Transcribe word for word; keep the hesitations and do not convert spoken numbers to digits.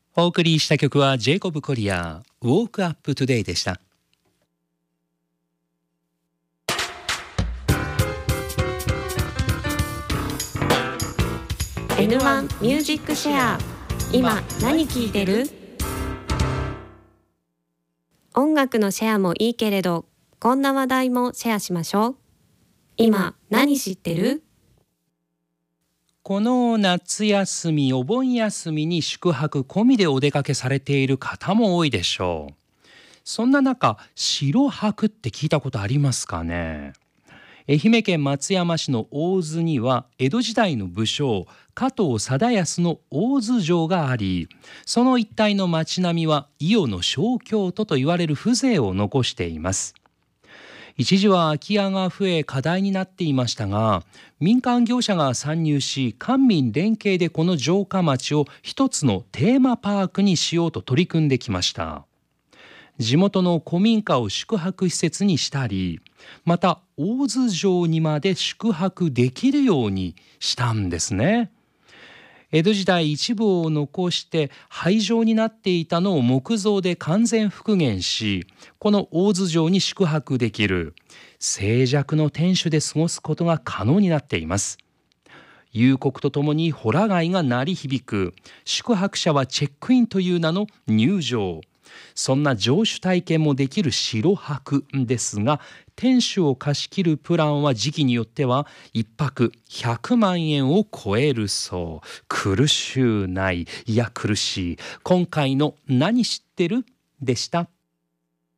お送りした曲はジェイコブ・コリアー Woke Up Today でした。 エヌワン ミュージックシェア、今何聴いてる？音楽のシェアもいいけれど、こんな話題もシェアしましょう。今何知ってる？ この夏休み、お盆休みに宿泊込みでお出かけされている方も多いでしょう。そんな中、城泊って聞いたことありますかね。愛媛県松山市の大洲には江戸時代の武将加藤貞康の大洲城があり、その一帯の町並みは伊予の小京都と言われる風情を残しています。一時は空き家が増え課題になっていましたが、民間業者が参入し、官民連携でこの城下町を一つのテーマパークにしようと取り組んできました。地元の古民家を宿泊施設にしたり、また大洲城にまで宿泊できるようにしたんですね。江戸時代一部を残して廃城になっていたのを木造で完全復元し、この大洲城に宿泊できる静寂の天守で過ごすことが可能になっています。夕刻とともにホラ貝が鳴り響く、宿泊者はチェックインという名の入城、そんな城主体験もできる城泊ですが、天守を貸し切るプランは時期によってはいっぱくひゃくまんえんを超えるそう。苦しゅうない、いや苦しい。今回の何知ってるでした。